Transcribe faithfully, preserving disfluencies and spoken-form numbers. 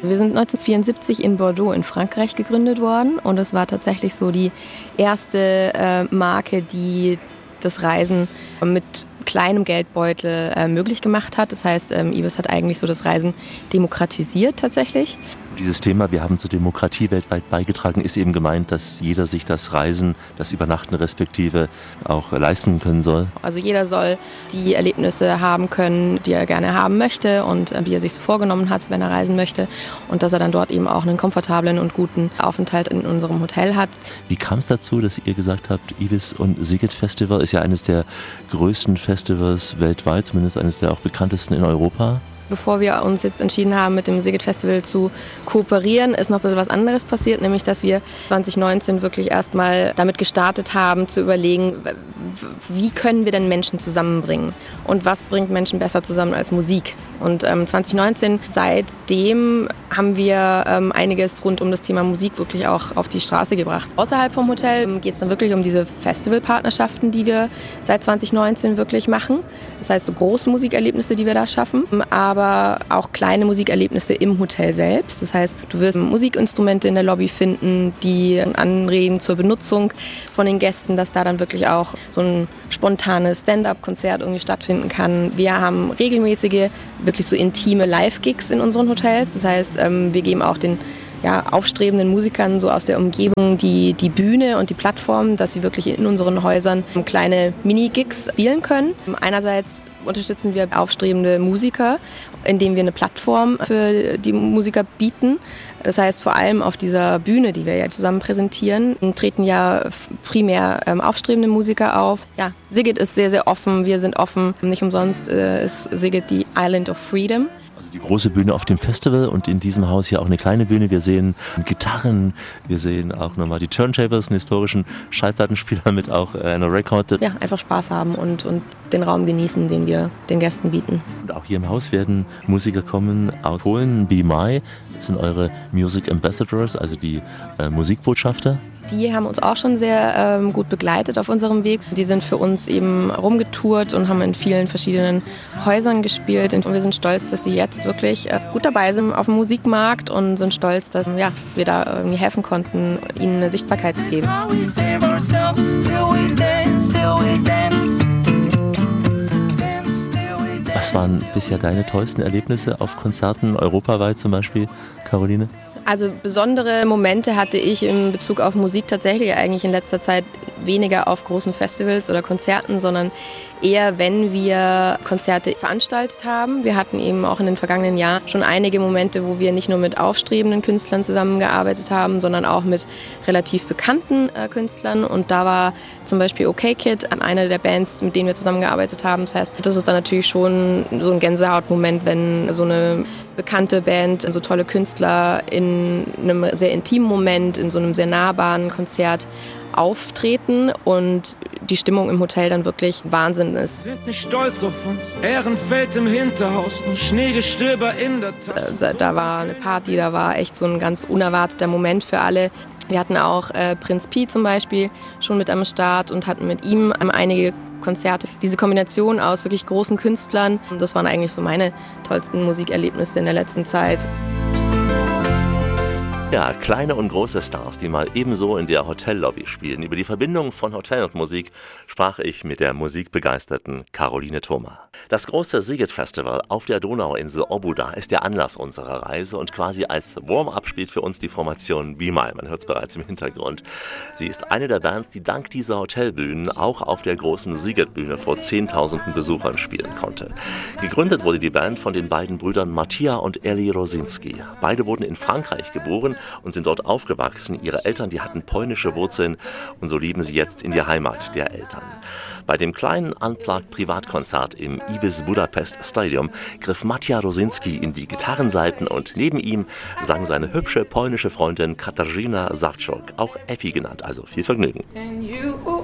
Wir sind neunzehnhundertvierundsiebzig in Bordeaux in Frankreich gegründet worden und es war tatsächlich so die erste äh, Marke, die das Reisen mit kleinem Geldbeutel äh, möglich gemacht hat. Das heißt, ähm, Ibis hat eigentlich so das Reisen demokratisiert tatsächlich. Dieses Thema, wir haben zur Demokratie weltweit beigetragen, ist eben gemeint, dass jeder sich das Reisen, das Übernachten respektive auch leisten können soll. Also jeder soll die Erlebnisse haben können, die er gerne haben möchte und äh, wie er sich so vorgenommen hat, wenn er reisen möchte. Und dass er dann dort eben auch einen komfortablen und guten Aufenthalt in unserem Hotel hat. Wie kam es dazu, dass ihr gesagt habt, Ibis und Szigет Festival ist ja eines der größten Festivals weltweit, zumindest eines der auch bekanntesten in Europa? Bevor wir uns jetzt entschieden haben, mit dem Sziget Festival zu kooperieren, ist noch ein bisschen was anderes passiert, nämlich dass wir zwanzig neunzehn wirklich erstmal damit gestartet haben, zu überlegen, wie können wir denn Menschen zusammenbringen und was bringt Menschen besser zusammen als Musik. Und ähm, zwanzig neunzehn, seitdem haben wir ähm, einiges rund um das Thema Musik wirklich auch auf die Straße gebracht. Außerhalb vom Hotel ähm, geht es dann wirklich um diese Festivalpartnerschaften, die wir seit zwanzig neunzehn wirklich machen. Das heißt, so große Musikerlebnisse, die wir da schaffen, aber auch kleine Musikerlebnisse im Hotel selbst. Das heißt, du wirst Musikinstrumente in der Lobby finden, die anregen zur Benutzung von den Gästen, dass da dann wirklich auch so ein spontanes Stand-up-Konzert irgendwie stattfinden kann. Wir haben regelmäßige, wirklich so intime Live-Gigs in unseren Hotels. Das heißt, wir geben auch den ja, aufstrebenden Musikern so aus der Umgebung die, die Bühne und die Plattform, dass sie wirklich in unseren Häusern kleine Mini-Gigs spielen können. Einerseits unterstützen wir aufstrebende Musiker, indem wir eine Plattform für die Musiker bieten. Das heißt, vor allem auf dieser Bühne, die wir ja zusammen präsentieren, treten ja primär ähm, aufstrebende Musiker auf. Ja, Sziget ist sehr, sehr offen. Wir sind offen. Nicht umsonst äh, ist Sziget die Island of Freedom. Die große Bühne auf dem Festival und in diesem Haus hier auch eine kleine Bühne. Wir sehen Gitarren, wir sehen auch nochmal die Turntables, einen historischen Schallplattenspieler mit auch einer Record. Ja, einfach Spaß haben und, und den Raum genießen, den wir den Gästen bieten. Und auch hier im Haus werden Musiker kommen aus Polen, Be My, das sind eure Music Ambassadors, also die äh, Musikbotschafter. Die haben uns auch schon sehr ähm, gut begleitet auf unserem Weg. Die sind für uns eben rumgetourt und haben in vielen verschiedenen Häusern gespielt. Und wir sind stolz, dass sie jetzt wirklich äh, gut dabei sind auf dem Musikmarkt und sind stolz, dass ja, wir da irgendwie helfen konnten, ihnen eine Sichtbarkeit zu geben. Was waren bisher deine tollsten Erlebnisse auf Konzerten, europaweit zum Beispiel, Caroline? Also besondere Momente hatte ich in Bezug auf Musik tatsächlich eigentlich in letzter Zeit weniger auf großen Festivals oder Konzerten, sondern eher, wenn wir Konzerte veranstaltet haben. Wir hatten eben auch in den vergangenen Jahren schon einige Momente, wo wir nicht nur mit aufstrebenden Künstlern zusammengearbeitet haben, sondern auch mit relativ bekannten äh, Künstlern. Und da war zum Beispiel OK Kid einer der Bands, mit denen wir zusammengearbeitet haben. Das heißt, das ist dann natürlich schon so ein Gänsehautmoment, wenn so eine bekannte Band, so tolle Künstler in einem sehr intimen Moment, in so einem sehr nahbaren Konzert auftreten und die Stimmung im Hotel dann wirklich Wahnsinn ist. Sind nicht stolz auf uns, Ehrenfeld im Hinterhaus, ein Schneegestöber in der Tasche. Da war eine Party, da war echt so ein ganz unerwarteter Moment für alle. Wir hatten auch äh, Prinz Pi zum Beispiel schon mit am Start und hatten mit ihm ähm, einige Konzerte. Diese Kombination aus wirklich großen Künstlern, das waren eigentlich so meine tollsten Musikerlebnisse in der letzten Zeit. Ja, kleine und große Stars, die mal ebenso in der Hotellobby spielen. Über die Verbindung von Hotel und Musik sprach ich mit der musikbegeisterten Caroline Thoma. Das große Sziget Festival auf der Donauinsel Obuda ist der Anlass unserer Reise und quasi als Warm-up spielt für uns die Formation Be My. Man hört es bereits im Hintergrund. Sie ist eine der Bands, die dank dieser Hotelbühnen auch auf der großen Szigет-Bühne vor zehntausenden Besuchern spielen konnte. Gegründet wurde die Band von den beiden Brüdern Mattia und Eli Rosinski. Beide wurden in Frankreich geboren und sind dort aufgewachsen. Ihre Eltern, die hatten polnische Wurzeln und so leben sie jetzt in der Heimat der Eltern. Bei dem kleinen Unplugged-Privatkonzert im Ibis Budapest Stadium griff Mattia Rosinski in die Gitarrensaiten und neben ihm sang seine hübsche polnische Freundin Katarzyna Sarczuk, auch Effi genannt, also viel Vergnügen.